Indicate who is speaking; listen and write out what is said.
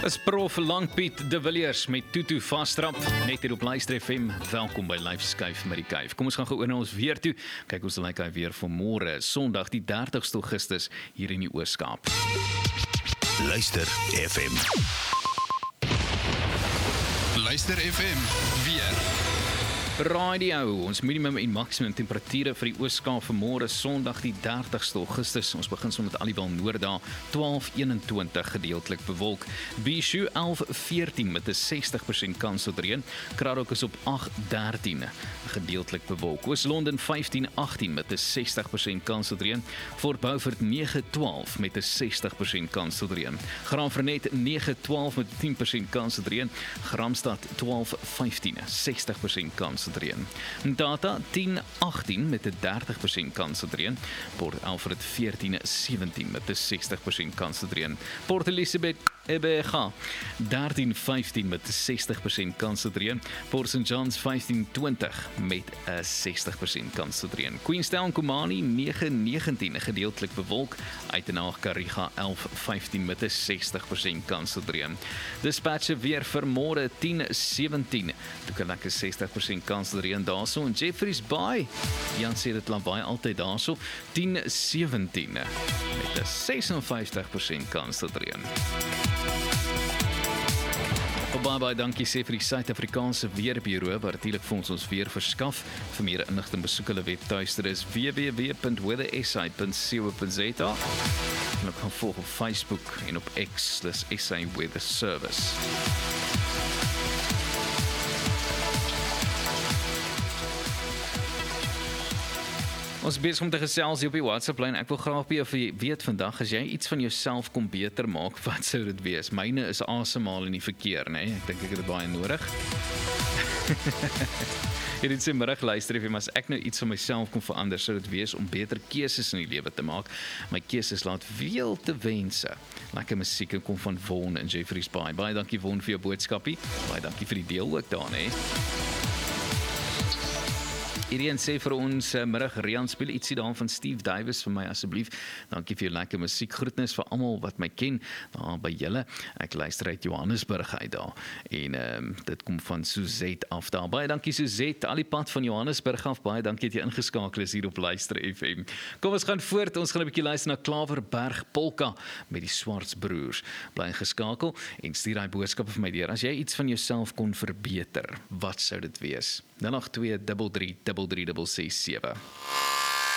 Speaker 1: Is prof Langpiet de Villiers met Tutu Vastrap, net hier op Luister FM. Welkom by Live Skuif met die Kuif. Kom ons gaan oor na ons weer toe. Kyk hoe se lyk hy weer vir môre, Sondag die 30ste Augustus hier in die Oos-Kaap.
Speaker 2: Luister FM.
Speaker 3: Luister FM, weer.
Speaker 1: Radio, ons minimum en maksimum temperature vir die Oos-Kaap vir môre, Sondag die 30ste Augustus. Ons begin so met Aliwal Noordaal, 12:21 gedeeltelik bewolk. Bishu 11:14 met 'n 60% kans op reën. Kraddock is op 8:13 gedeeltelik bewolk. Oos-London 15:18 met 'n 60% kans op reën. Fort Beaufort 9:12 met 'n 60% kans op reën. Graaff-Reinet 9:12 met 'n 10% kans op reën. Gramstad 12:15 60% kans op reën. Data 10:18 met 'n 30% kans op reën. Port Alfred 14:17 met 'n 60% kans op reën. Port Elizabeth Ebega 13:15 met 'n 60% kans op reën. Port St John's 15:20 met 'n 60% kans op reën. Queenstown Komani 9:19 gedeeltelik bewolk. Uitenaag Kariga 11:15 met 'n 60% kans op reën. Dispatcher weer vir môre 10:17. Toe kan lekker 60% kans op reën daarso in Jeffreys Bay. Jan sê dit laat baie altyd daarso 10:17 met 'n 56% kans op reën. Baie dankie sê vir die Suid-Afrikaanse Weerbureau wat natuurlik vir ons weer verskaf. Vir meer inligting besoek hulle webtuiste is www.weathersa.co.za. En ook gaan volg op Facebook en op X, dis SA Weather Service. Ons besig om te gesels hier op die WhatsApp-lyn. Ek wil graag by jou weet vandag, as jy iets van jouself kom beter maak, wat sou dit wees? Myne is asemhaal in die verkeer, né? Ek dink ek het dit baie nodig. Hierdie sê middag luister FM, as ek nou iets van myself kon verander, sou dit wees om beter keuses in die lewe te maak. My keuses laat veel te wense. Lekker musiek kom van Von en Jeffreys Bay. Baie dankie Von vir jou boodskapie. Baie dankie vir die deel ook daar, né? Irene sê vir ons middag, Rian speel ietsie daar van Steve Davis vir my asseblief. Dankie vir jou lekker musiek. Groetnis vir almal wat my ken daar by julle. Ek luister uit Johannesburg uit daar. En dit kom van Suzette af daar. Baie dankie Suzette, al die pad van Johannesburg af. Baie dankie dat jy ingeskakel is hier op Luister FM. Kom ons gaan voort. Ons gaan 'n bietjie luister na Klaverberg Polka met die Swarts Broers. Bly ingeskakel en stuur daai boodskappe vir my deur. As jy iets van jouself kon verbeter, wat sou dit wees? 082 33 3367.